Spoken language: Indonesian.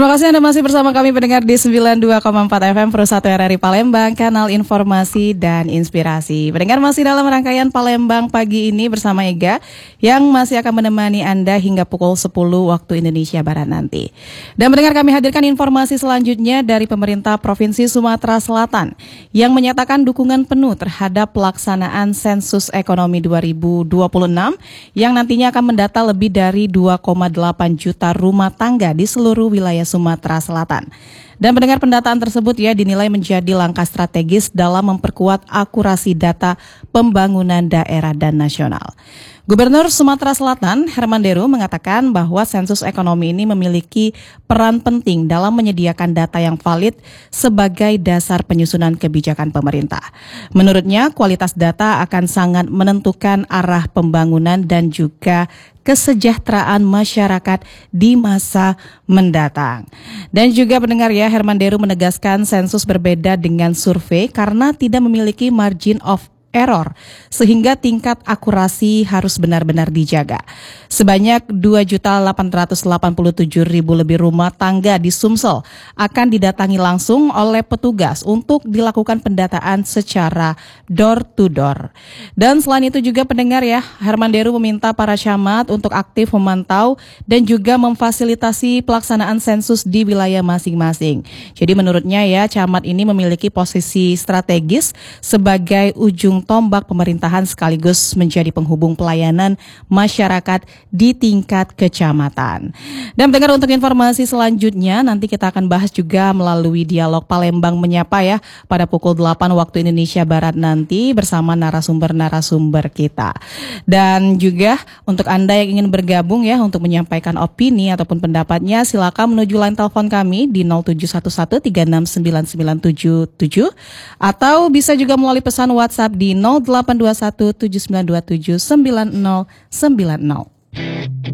Terima kasih Anda masih bersama kami pendengar di 92,4 FM Pro 1 RRI Palembang, kanal informasi dan inspirasi. Pendengar masih dalam rangkaian Palembang pagi ini bersama Ega yang masih akan menemani Anda hingga pukul 10 waktu Indonesia Barat nanti. Dan pendengar, kami hadirkan informasi selanjutnya dari pemerintah Provinsi Sumatera Selatan yang menyatakan dukungan penuh terhadap pelaksanaan sensus ekonomi 2026 yang nantinya akan mendata lebih dari 2,8 juta rumah tangga di seluruh wilayah Sumatera Selatan. Dan pendengar, pendataan tersebut dinilai menjadi langkah strategis dalam memperkuat akurasi data pembangunan daerah dan nasional. Gubernur Sumatera Selatan Herman Deru mengatakan bahwa sensus ekonomi ini memiliki peran penting dalam menyediakan data yang valid sebagai dasar penyusunan kebijakan pemerintah. Menurutnya, kualitas data akan sangat menentukan arah pembangunan dan juga kesejahteraan masyarakat di masa mendatang. Dan juga pendengar Herman Deru menegaskan sensus berbeda dengan survei karena tidak memiliki margin of error, sehingga tingkat akurasi harus benar-benar dijaga. Sebanyak 2.887.000 lebih rumah tangga di Sumsel akan didatangi langsung oleh petugas untuk dilakukan pendataan secara door to door. Dan selain itu juga pendengar Herman Deru meminta para camat untuk aktif memantau dan juga memfasilitasi pelaksanaan sensus di wilayah masing-masing. Jadi menurutnya camat ini memiliki posisi strategis sebagai ujung tombak pemerintahan sekaligus menjadi penghubung pelayanan masyarakat di tingkat kecamatan. Dan pendengar, untuk informasi selanjutnya nanti kita akan bahas juga melalui dialog Palembang Menyapa pada pukul 8 waktu Indonesia Barat nanti bersama narasumber-narasumber kita. Dan juga untuk Anda yang ingin bergabung untuk menyampaikan opini ataupun pendapatnya, silakan menuju line telepon kami di 0711369977 atau bisa juga melalui pesan WhatsApp di 0821 7927 9090.